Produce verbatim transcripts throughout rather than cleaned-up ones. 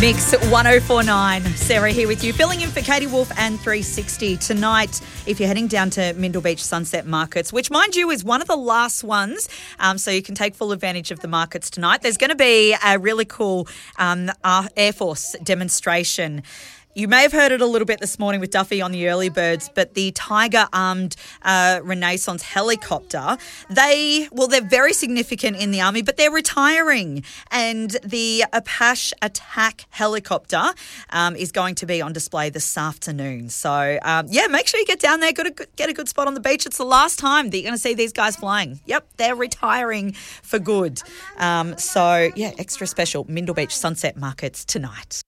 Mix one oh four point nine. Sarah here with you, filling in for Katie Wolf and three sixty. Tonight, if you're heading down to Mindle Beach Sunset Markets, which, mind you, is one of the last ones, um, so you can take full advantage of the markets tonight, there's going to be a really cool um, Air Force demonstration. You may have heard it a little bit this morning with Duffy on the early birds, but the Tiger armed uh, Renaissance helicopter, they, well, they're very significant in the Army, but they're retiring. And the Apache attack helicopter um, is going to be on display this afternoon. So, um, yeah, make sure you get down there, get a, get a good spot on the beach. It's the last time that you're going to see these guys flying. Yep, they're retiring for good. Um, so, yeah, extra special Mindle Beach Sunset Markets tonight.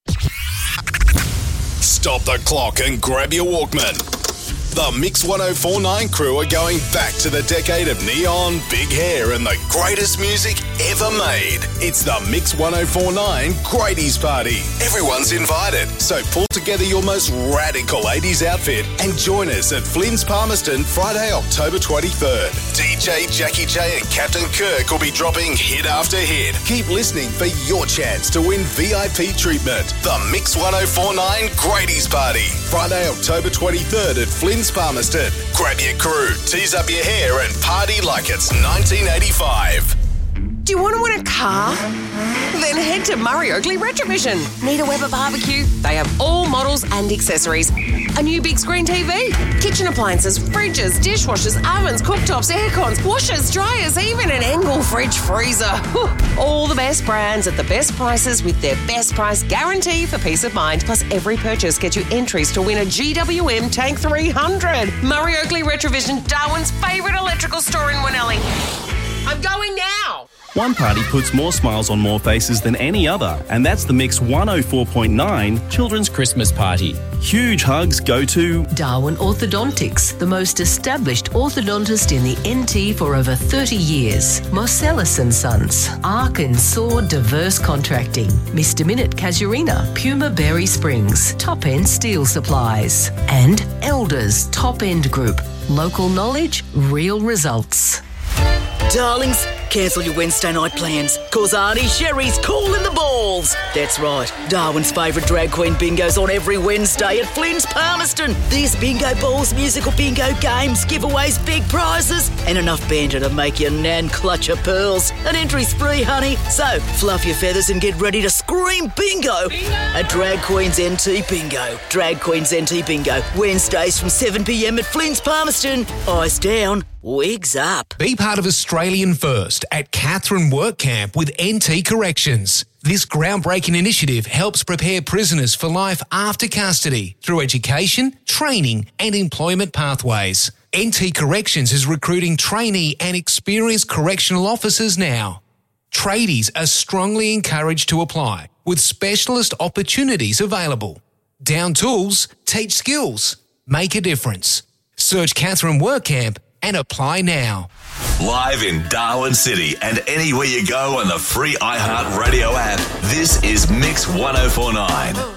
Stop the clock and grab your Walkman. The Mix one oh four point nine crew are going back to the decade of neon, big hair and the greatest music ever made. It's the Mix one oh four point nine Grady's Party. Everyone's invited, so pull together your most radical eighties outfit and join us at Flynn's Palmerston Friday, October twenty-third. D J Jackie J and Captain Kirk will be dropping hit after hit. Keep listening for your chance to win V I P treatment. The Mix one oh four point nine Grady's Party. Friday, October twenty-third at Flynn's Palmerston. Grab your crew, tease up your hair and party like it's nineteen eighty-five. Do you want to win a car? Then head to Murray Oakley Retrovision. Need a Weber barbecue? They have all models and accessories. A new big screen T V, kitchen appliances, fridges, dishwashers, ovens, cooktops, aircons, washers, dryers, even an Engel fridge freezer. Whew. All the best brands at the best prices with their best price guarantee for peace of mind. Plus, every purchase gets you entries to win a G W M Tank three hundred. Murray Oakley Retrovision, Darwin's favourite electrical store in Winnelly. I'm going now. One party puts more smiles on more faces than any other, and that's the Mix one oh four point nine Children's Christmas Party. Huge hugs go to Darwin Orthodontics, the most established orthodontist in the N T for over thirty years. Marcellus and Sons, Ark and Saw Diverse Contracting, Mister Minute Casuarina, Puma Berry Springs, Top End Steel Supplies, and Elders Top End Group. Local knowledge, real results. Darlings, cancel your Wednesday night plans, cause Auntie Sherry's calling the balls. That's right, Darwin's favourite drag queen bingo's on every Wednesday at Flynn's Palmerston. There's bingo balls, musical bingo games, giveaways, big prizes, and enough banter to make your nan clutch her pearls. An entry's free, honey, so fluff your feathers and get ready to scream bingo, bingo! At Drag Queen's N T Bingo. Drag Queen's N T Bingo, Wednesdays from seven p m at Flynn's Palmerston. Eyes down, wigs up. Be part of Australian First at Catherine Work Camp with N T Corrections. This groundbreaking initiative helps prepare prisoners for life after custody through education, training and employment pathways. N T Corrections is recruiting trainee and experienced correctional officers now. Tradies are strongly encouraged to apply, with specialist opportunities available. Down tools, teach skills, make a difference. Search Catherine Work Camp and apply now. Live in Darwin City and anywhere you go on the free iHeartRadio app, this is Mix one oh four point nine.